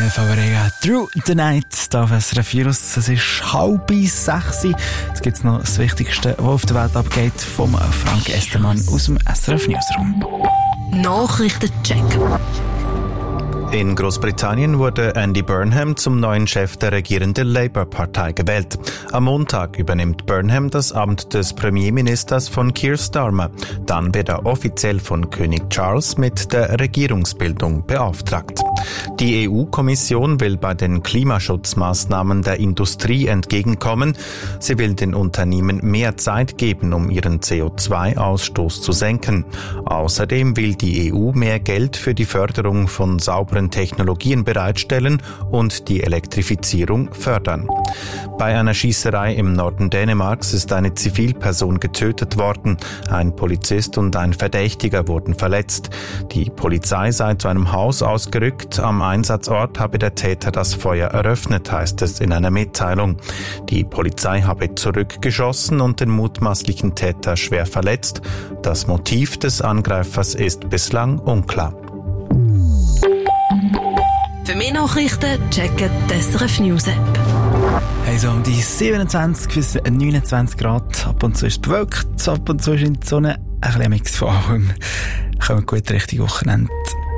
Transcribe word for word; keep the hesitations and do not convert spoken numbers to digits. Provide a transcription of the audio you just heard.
Favorega Through the Night. Da auf S R F Virus. Es ist halb sechs. Jetzt gibt es noch das Wichtigste, was auf der Welt abgeht, vom Frank Estermann aus dem S R F Newsroom. Nachrichtencheck. In Großbritannien wurde Andy Burnham zum neuen Chef der regierenden Labour-Partei gewählt. Am Montag übernimmt Burnham das Amt des Premierministers von Keir Starmer. Dann wird er offiziell von König Charles mit der Regierungsbildung beauftragt. Die E U-Kommission will bei den Klimaschutzmaßnahmen der Industrie entgegenkommen. Sie will den Unternehmen mehr Zeit geben, um ihren C O zwei Ausstoß zu senken. Außerdem will die E U mehr Geld für die Förderung von sauberen Technologien bereitstellen und die Elektrifizierung fördern. Bei einer Schießerei im Norden Dänemarks ist eine Zivilperson getötet worden. Ein Polizist und ein Verdächtiger wurden verletzt. Die Polizei sei zu einem Haus ausgerückt. Am Einsatzort habe der Täter das Feuer eröffnet, heißt es in einer Mitteilung. Die Polizei habe zurückgeschossen und den mutmaßlichen Täter schwer verletzt. Das Motiv des Angreifers ist bislang unklar. Für mehr Nachrichten checken die S R F News App. Also um die siebenundzwanzig bis neunundzwanzig Grad. Ab und zu ist es bewölkt, ab und zu scheint die Sonne. Ein bisschen Mix von allem. Kommen gut Richtung Wochenende.